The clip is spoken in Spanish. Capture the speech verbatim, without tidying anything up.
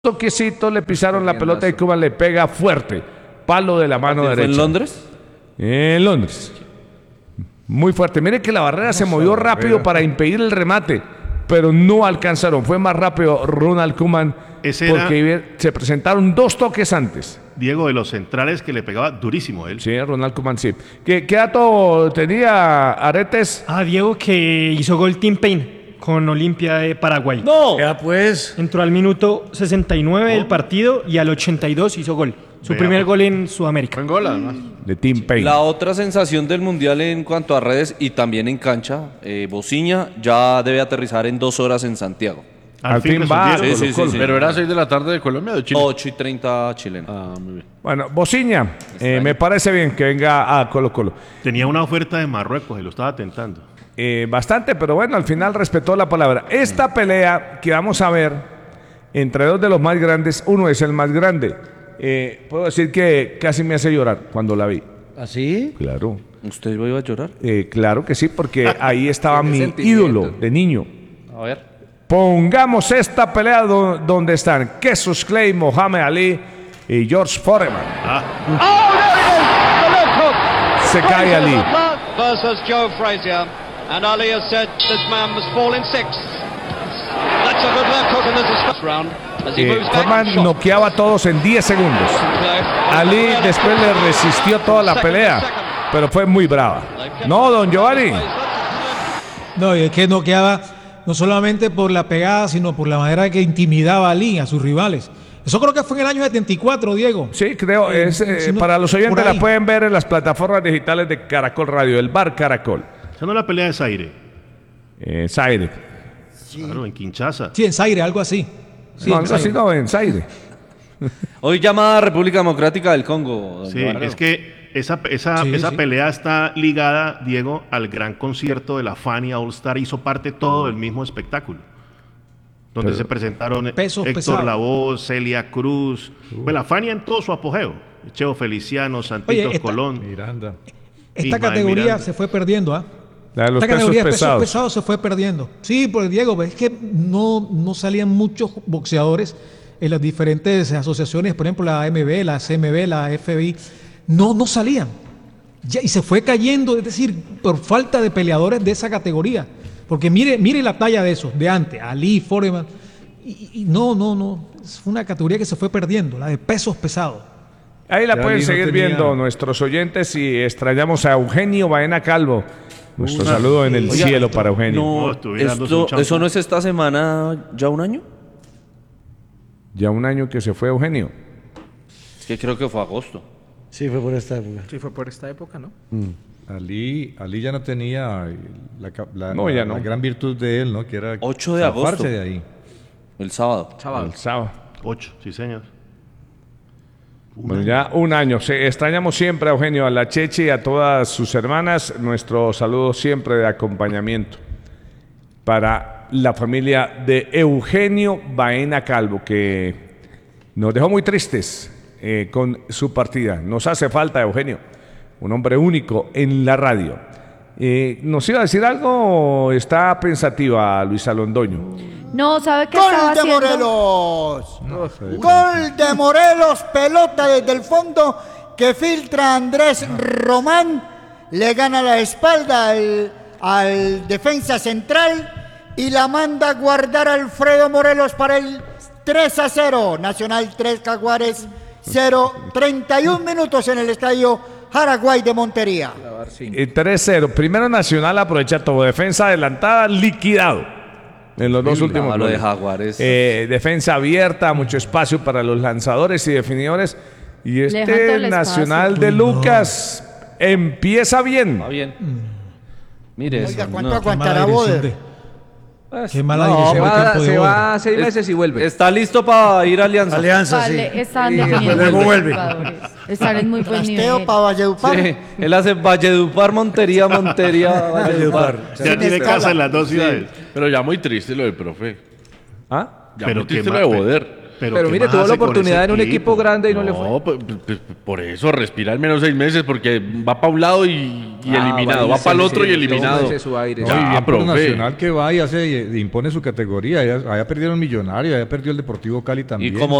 toquecito le pisaron la pelota y Koeman le pega fuerte, palo de la mano derecha. ¿Fue en Londres? En Londres. Muy fuerte. Mire que la barrera se movió rápido para impedir el remate, pero no alcanzaron. Fue más rápido Ronald Koeman porque se presentaron dos toques antes. Diego, de los centrales que le pegaba durísimo él. Sí, Ronald Koeman, sí. ¿Qué, qué dato tenía Aretes? Ah, Diego, que hizo gol Tim Payne con Olimpia de Paraguay. ¡No! Ya pues. Entró al minuto sesenta y nueve del partido y al ochenta y dos hizo gol. Su Vea, primer gol en Sudamérica. Buen gol, además. De Tim Payne. La otra sensación del Mundial en cuanto a redes y también en cancha, eh, Bociña ya debe aterrizar en dos horas en Santiago. Al fin va. Sí, sí, sí, sí. Pero era seis de la tarde de Colombia o de Chile. ocho y treinta chilena. Ah, muy bien. Bueno, Bociña, eh, me parece bien que venga a Colo Colo. Tenía una oferta de Marruecos y lo estaba tentando. Eh, bastante, pero bueno, al final respetó la palabra. Esta pelea que vamos a ver entre dos de los más grandes, uno es el más grande. Eh, puedo decir que casi me hace llorar cuando la vi. ¿Así? Claro. ¿Usted iba a llorar? Eh, claro que sí, porque ahí estaba Tiene mi sentimiento. ídolo de niño. A ver. Pongamos esta pelea do- donde están Cassius Clay, Mohamed Ali y George Foreman. Se cae Ali. Versus Joe Frazier. And Ali has said this man must fall in six. That's a good left hook and there's a first round. As he Eh, moves back Foreman and shot. noqueaba a todos en diez segundos. Ali después le resistió toda la pelea, pero fue muy brava. No, don Giovanni. No, y es que noqueaba no solamente por la pegada, sino por la manera que intimidaba a Ali, a sus rivales. Eso creo que fue en el año setenta y cuatro, Diego. Sí, creo. Eh, Es, eh, si no, para los oyentes por ahí. la pueden ver en las plataformas digitales de Caracol Radio, el bar Caracol. Esa no es la pelea de Zaire. Eh, Zaire. Claro, en Kinshasa. Sí, en Zaire, algo así. Sí, no, en algo Zaire. así no, en Zaire. Hoy llamada República Democrática del Congo. don Sí, Giovanni. es que esa, esa, Sí, esa sí. pelea está ligada, Diego, al gran concierto de la Fania All Star. Hizo parte todo del mismo espectáculo. Donde Pero- se presentaron Pesos Héctor pesados. Lavoe, Celia Cruz. Pues la Fania en todo su apogeo. Cheo Feliciano, Santitos Oye, esta- Colón. Miranda. Esta Ismael categoría Miranda. se fue perdiendo, ¿ah? La de los Esta pesos categoría de pesos pesados. pesados se fue perdiendo. Sí, pues Diego, ves que no, no salían muchos boxeadores en las diferentes asociaciones, por ejemplo la A M B, la C M B, la F B I, no, no salían. Ya, y se fue cayendo, es decir, por falta de peleadores de esa categoría. Porque mire, mire la talla de esos, de antes, Ali, Foreman. Y, y no, no, no. Es una categoría que se fue perdiendo, la de pesos pesados. Ahí la Ya pueden Ali no seguir tenía- viendo nuestros oyentes y extrañamos a Eugenio Baena Calvo. Nuestro Una- saludo en el Oiga, cielo para Eugenio. No, No, estuviera dándose esto- un champú. ¿eso no es esta semana ya un año? Ya un año que se fue Eugenio. Es que creo que fue agosto. Sí, fue por esta época. Sí, fue por esta época, ¿no? Ali, Ali ya no tenía la, ca- la- No, la- ya no. la gran virtud de él, ¿no? Que era ocho de zafarse agosto. de ahí. El sábado. Sábado. El sábado. Ocho, sí, señor. Bueno, ya un año. Se, extrañamos siempre a Eugenio, a la Cheche y a todas sus hermanas. Nuestro saludo siempre de acompañamiento para la familia de Eugenio Baena Calvo, que nos dejó muy tristes eh, con su partida. Nos hace falta Eugenio, un hombre único en la radio. Eh, ¿Nos iba a decir algo o está pensativa Luisa Londoño? No, ¿sabe qué estaba ¡Gol de haciendo? Morelos! ¡Gol de Morelos! Pelota desde el fondo que filtra Andrés Román. Le gana la espalda al, al defensa central y la manda a guardar Alfredo Morelos para el tres a cero. Nacional tres, Jaguares cero. treinta y un minutos en el estadio Jaraguay de Montería. Eh, tres cero. Primero Nacional aprovecha todo. Defensa adelantada, liquidado. En los dos últimos Ah, lo de goles. Jaguares. Eh, defensa abierta, mucho espacio para los lanzadores y definidores. Y dejan todo este el Nacional espacio. de Lucas empieza bien. Va bien. Mire Oiga, eso. ¿cuánto no. aguantará Qué mala Boder? dirección de- Qué mala no, dirección Se de va, tiempo de se Boder. va seis meses y vuelve. Está listo para ir a Alianza. Alianza, Vale, sí. están Y definiendo luego los vuelve. jugadores. Están en muy buen Trasteo nivel. para Valledupar. Sí, él hace Valledupar, Montería, Montería, Valledupar. Ya tiene escala. casa en las dos ciudades. Pero ya muy triste lo del profe. ¿Ah? Ya Pero muy triste qué lo de ma- Boder. Pero, Pero ¿qué mire, más tuvo la hace con oportunidad ese en un equipo grande y no le fue. No, pues, pues, por eso respira al menos seis meses, porque va para un lado y, y Ah, eliminado, va va para el otro y sí, eliminado. tómese su aire. No, Ya, y bien por profe. Nacional que va y hace y impone su categoría. Allá, allá perdieron Millonarios, allá perdió el Deportivo Cali también. Y como